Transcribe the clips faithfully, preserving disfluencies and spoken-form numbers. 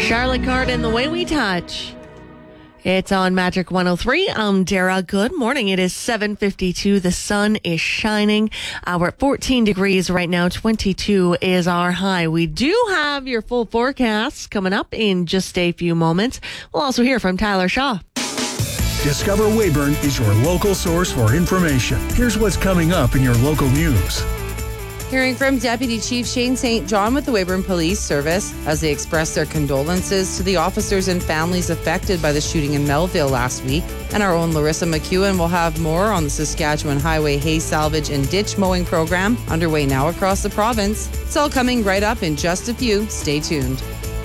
Charlotte Card and The Way We Touch. It's on Magic one oh three. I'm Dara. Good morning. It is seven fifty-two. The sun is shining. Uh, we're at fourteen degrees right now. twenty-two is our high. We do have your full forecast coming up in just a few moments. We'll also hear from Tyler Shaw. Discover Weyburn is your local source for information. Here's what's coming up in your local news. Hearing from Deputy Chief Shane Saint John with the Weyburn Police Service as they express their condolences to the officers and families affected by the shooting in Melville last week. And our own Larissa McEwen will have more on the Saskatchewan Highway Hay Salvage and Ditch Mowing Program underway now across the province. It's all coming right up in just a few. Stay tuned.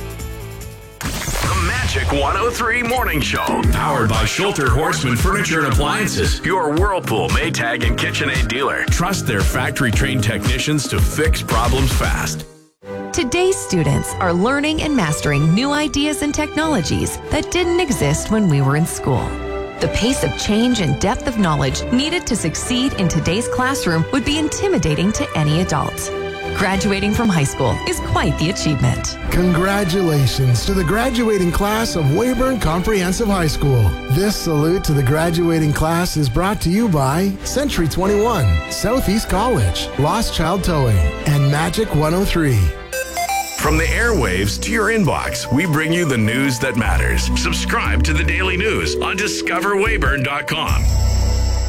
Magic one oh three Morning Show. Powered by Schulter Horseman Furniture and Appliances. Your Whirlpool, Maytag, and KitchenAid dealer. Trust their factory-trained technicians to fix problems fast. Today's students are learning and mastering new ideas and technologies that didn't exist when we were in school. The pace of change and depth of knowledge needed to succeed in today's classroom would be intimidating to any adult. Graduating from high school is quite the achievement. Congratulations to the graduating class of Weyburn Comprehensive High School. This salute to the graduating class is brought to you by Century twenty-one, Southeast College, Lost Child Towing, and Magic one oh three. From the airwaves to your inbox, we bring you the news that matters. Subscribe to the Daily News on discover weyburn dot com.